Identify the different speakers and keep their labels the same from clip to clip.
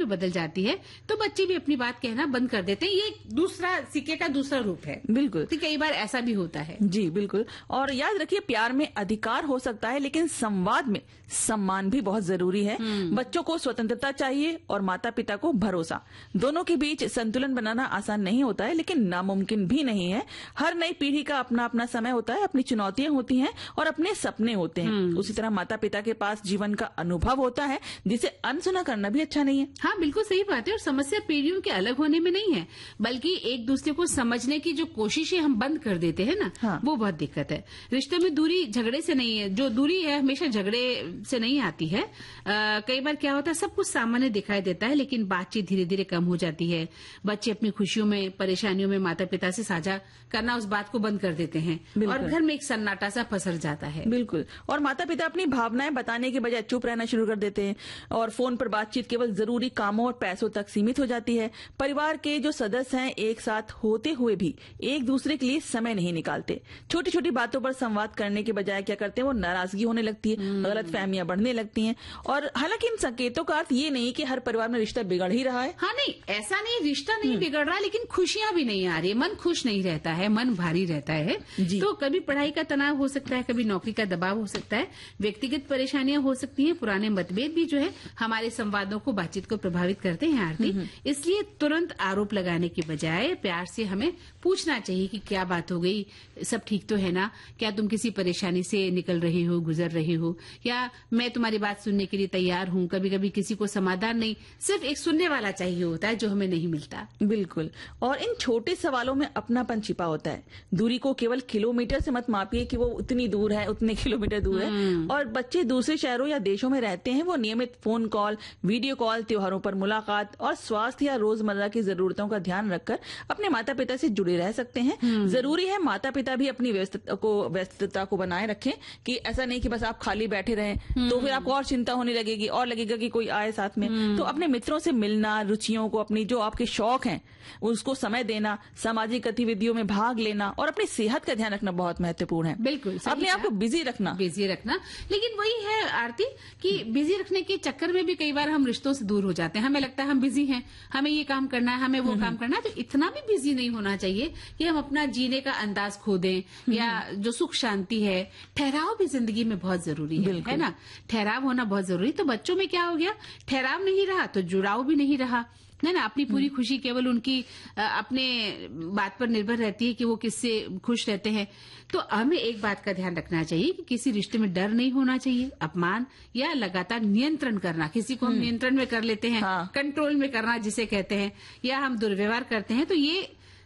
Speaker 1: बदल जाती है तो बच्चे भी अपनी बात कहना बंद कर देते हैं। ये दूसरा सिक्के का दूसरा रूप है।
Speaker 2: बिल्कुल,
Speaker 1: तो कई बार ऐसा भी होता है।
Speaker 2: जी बिल्कुल। और याद रखिए, प्यार में अधिकार हो सकता है, लेकिन संवाद में सम्मान भी बहुत जरूरी है। बच्चों को स्वतंत्रता चाहिए और माता पिता को भरोसा। दोनों के बीच संतुलन बनाना आसान नहीं होता है, लेकिन नामुमकिन भी नहीं है। हर नई पीढ़ी का अपना अपना समय होता है, अपनी चुनौतियां होती हैं और अपने सपने होते हैं। उसी तरह माता पिता के पास जीवन का अनुभव होता है, जिसे अनसुना करना भी अच्छा नहीं है।
Speaker 1: हाँ, बिल्कुल सही बात है। और समस्या पीढ़ियों के अलग होने में नहीं है, बल्कि एक दूसरे को समझने की जो कोशिशें हम बंद कर देते हैं ना,
Speaker 2: हाँ।
Speaker 1: वो बहुत दिक्कत है। रिश्ते में दूरी झगड़े से नहीं है, जो दूरी है हमेशा झगड़े से नहीं आती है। कई बार क्या होता है, सब कुछ सामान्य दिखाई देता है, लेकिन बातचीत धीरे धीरे कम हो जाती है। बच्चे अपनी खुशियों में, परेशानियों में माता पिता से साझा करना, उस बात को बंद कर देते हैं और घर में एक सन्नाटा सा पसर जाता है।
Speaker 2: बिल्कुल। और माता पिता अपनी भावनाएं बताने के बजाय चुप रहना शुरू कर देते हैं और फोन पर बातचीत केवल जरूरी कामों और पैसों तक सीमित हो जाती है। परिवार के जो सदस्य हैं एक साथ होते हुए भी एक दूसरे के लिए समय नहीं निकालते। छोटी छोटी बातों पर संवाद करने के बजाय क्या करते हैं, वो नाराजगी होने लगती है, गलतफहमियां बढ़ने लगती हैं। और हालांकि इन संकेतों का अर्थ ये नहीं कि हर परिवार में रिश्ता बिगड़ ही रहा है।
Speaker 1: हाँ, नहीं, ऐसा नहीं, रिश्ता नहीं बिगड़ रहा, लेकिन खुशियां भी नहीं आ रही, मन खुश नहीं रहता है, मन भारी रहता है। तो कभी पढ़ाई का तनाव हो सकता है, कभी नौकरी का दबाव हो सकता है, व्यक्तिगत परेशानियां हो सकती हैं, पुराने मतभेद भी जो है हमारे संवादों को, बातचीत को प्रभावित करते हैं आरती। इसलिए तुरंत आरोप लगाने की बजाय प्यार से हमें पूछना चाहिए कि क्या बात हो गई, सब ठीक तो है ना, क्या तुम किसी परेशानी से निकल रही हो, गुजर रही हो, या मैं तुम्हारी बात सुनने के लिए तैयार हूँ। कभी कभी किसी को समाधान नहीं, सिर्फ एक सुनने वाला चाहिए होता है, जो हमें नहीं मिलता।
Speaker 2: बिल्कुल। और इन छोटे सवालों में अपनापन छिपा होता है। दूरी को केवल किलोमीटर से मत मापिए कि वो उतनी दूर है, उतने किलोमीटर दूर है। और बच्चे दूसरे शहरों या देशों में रहते हैं, वो नियमित फोन कॉल, वीडियो कॉल, त्योहारों पर मुलाकात और स्वास्थ्य या रोजमर्रा की जरूरतों का ध्यान रखकर अपने माता पिता से जुड़े रह सकते हैं। जरूरी है माता पिता भी अपनी व्यस्तता को बनाए रखें, कि ऐसा नहीं कि बस आप खाली बैठे रहें, तो फिर आपको और चिंता होने लगेगी और लगेगा कि कोई आए साथ में। तो अपने मित्रों से मिलना, रुचियों को, अपनी जो आपके शौक हैं उसको समय देना, सामाजिक गतिविधियों में भाग लेना और अपनी सेहत का ध्यान रखना बहुत महत्वपूर्ण है।
Speaker 1: बिल्कुल,
Speaker 2: अपने आप को बिजी रखना।
Speaker 1: लेकिन वही है आरती कि बिजी रखने के चक्कर में भी कई बार हम रिश्तों से दूर हो जाते हैं। हमें लगता है हम बिजी हैं, हमें ये काम करना है, हमें वो काम करना है। तो इतना भी बिजी नहीं होना चाहिए कि हम अपना जीने का अंदाज खो दें, या जो सुख शांति है, ठहराव भी जिंदगी में बहुत जरूरी है ना। ठहराव होना बहुत जरूरी। तो बच्चों में क्या हो गया, ठहराव नहीं रहा तो जुड़ाव भी नहीं रहा, है ना। अपनी पूरी खुशी केवल उनकी अपने बात पर निर्भर रहती है कि वो किससे खुश रहते हैं। तो हमें एक बात का ध्यान रखना चाहिए कि किसी रिश्ते में डर नहीं होना चाहिए, अपमान या लगातार नियंत्रण करना। किसी को हम नियंत्रण में कर लेते हैं, कंट्रोल में करना जिसे कहते हैं, या हम दुर्व्यवहार करते हैं, तो ये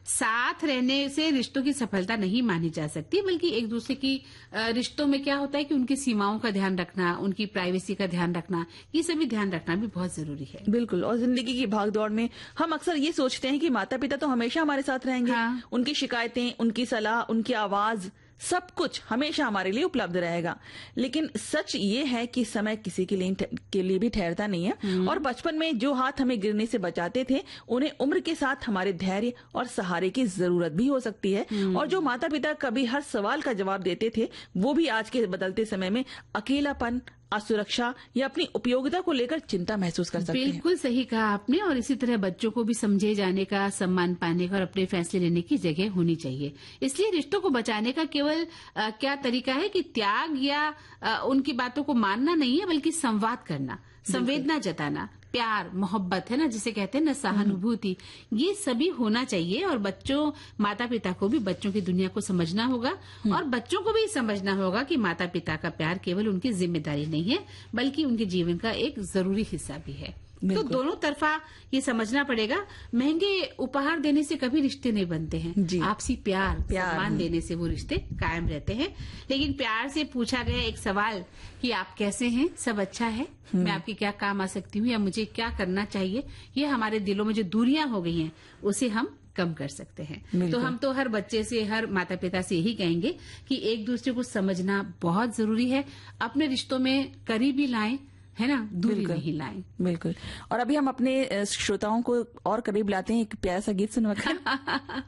Speaker 1: साथ रहने से रिश्तों की सफलता नहीं मानी जा सकती। बल्कि एक दूसरे की रिश्तों में क्या होता है कि उनकी सीमाओं का ध्यान रखना, उनकी प्राइवेसी का ध्यान रखना, ये सभी ध्यान रखना भी बहुत जरूरी है।
Speaker 2: बिल्कुल। और जिंदगी की भागदौड़ में हम अक्सर ये सोचते हैं कि माता पिता तो हमेशा हमारे साथ रहेंगे, उनकी शिकायतें, उनकी सलाह, उनकी आवाज, सब कुछ हमेशा हमारे लिए उपलब्ध रहेगा। लेकिन सच ये है कि समय किसी के लिए भी ठहरता नहीं है। और बचपन में जो हाथ हमें गिरने से बचाते थे, उन्हें उम्र के साथ हमारे धैर्य और सहारे की जरूरत भी हो सकती है। और जो माता पिता कभी हर सवाल का जवाब देते थे, वो भी आज के बदलते समय में अकेलापन, असुरक्षा या अपनी उपयोगिता को लेकर चिंता महसूस कर सकते हैं।
Speaker 1: बिल्कुल सही कहा आपने। और इसी तरह बच्चों को भी समझे जाने का, सम्मान पाने का और अपने फैसले लेने की जगह होनी चाहिए। इसलिए रिश्तों को बचाने का केवल क्या तरीका है कि त्याग या उनकी बातों को मानना नहीं है, बल्कि संवाद करना, संवेदना जताना, प्यार, मोहब्बत, है ना, जिसे कहते हैं ना, सहानुभूति, ये सभी होना चाहिए। और बच्चों, माता पिता को भी बच्चों की दुनिया को समझना होगा और बच्चों को भी समझना होगा कि माता पिता का प्यार केवल उनकी जिम्मेदारी नहीं है, बल्कि उनके जीवन का एक जरूरी हिस्सा भी है। तो दोनों तरफा ये समझना पड़ेगा। महंगे उपहार देने से कभी रिश्ते नहीं बनते हैं। आपसी प्यार सम्मान देने से वो रिश्ते कायम रहते हैं। लेकिन प्यार से पूछा गया एक सवाल कि आप कैसे हैं, सब अच्छा है, मैं आपके क्या काम आ सकती हूँ, या मुझे क्या करना चाहिए, ये हमारे दिलों में जो दूरियां हो गई हैं उसे हम कम कर सकते हैं। तो हम तो हर बच्चे से, हर माता पिता से यही कहेंगे कि एक दूसरे को समझना बहुत जरूरी है। अपने रिश्तों में करीबी लाएं, है ना, दूरी नहीं लाएं।
Speaker 2: बिल्कुल। और अभी हम अपने श्रोताओं को और करीब लाते हैं, एक प्यारा सा गीत सुनवाकर।